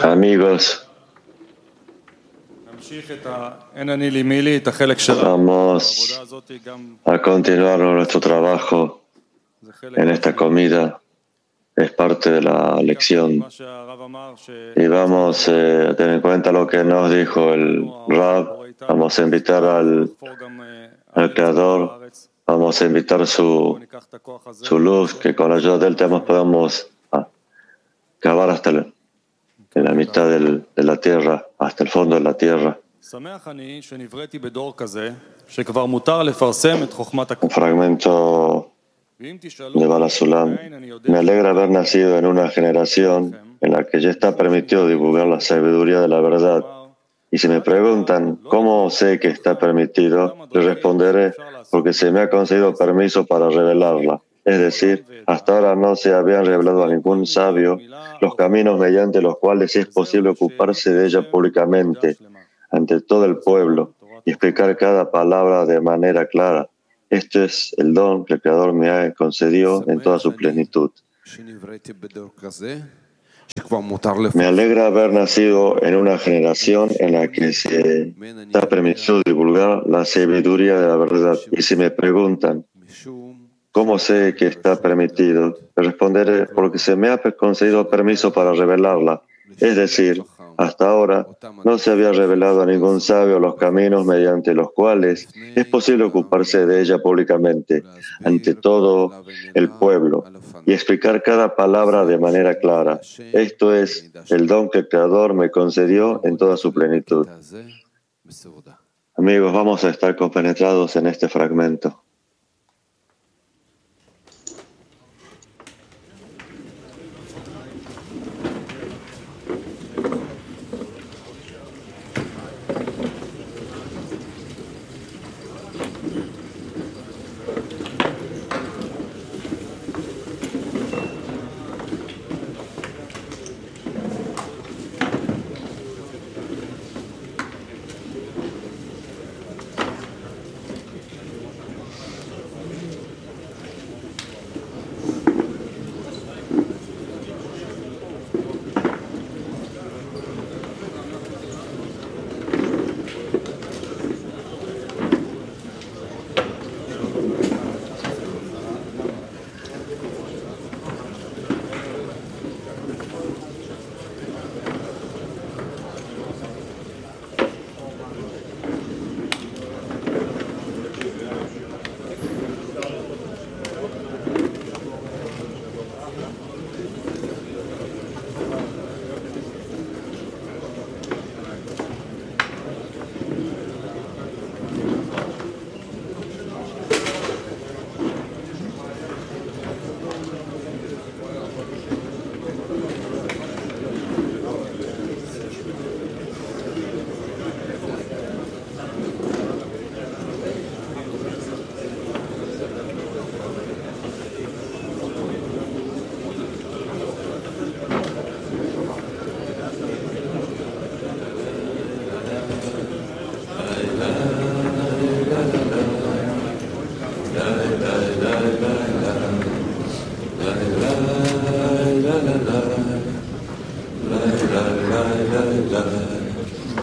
Amigos, vamos a continuar nuestro trabajo en esta comida. Es parte de la lección. Y vamos a tener en cuenta lo que nos dijo el Rab. Vamos a invitar al Creador. Vamos a invitar su luz, que con la ayuda de Él podamos cavar hasta en la mitad de la tierra, hasta el fondo de la tierra. Un fragmento de Baal HaSulam. Me alegra haber nacido en una generación en la que ya está permitido divulgar la sabiduría de la verdad. Y si me preguntan cómo sé que está permitido, les responderé porque se me ha concedido permiso para revelarla. Es decir, hasta ahora no se habían revelado a ningún sabio los caminos mediante los cuales es posible ocuparse de ella públicamente ante todo el pueblo y explicar cada palabra de manera clara. Este es el don que el Creador me concedió en toda su plenitud. Me alegra haber nacido en una generación en la que se está permitido divulgar la sabiduría de la verdad. Y si me preguntan cómo sé que está permitido, responderé porque se me ha concedido permiso para revelarla. Es decir, hasta ahora no se había revelado a ningún sabio los caminos mediante los cuales es posible ocuparse de ella públicamente ante todo el pueblo y explicar cada palabra de manera clara. Esto es el don que el Creador me concedió en toda su plenitud. Amigos, vamos a estar compenetrados en este fragmento.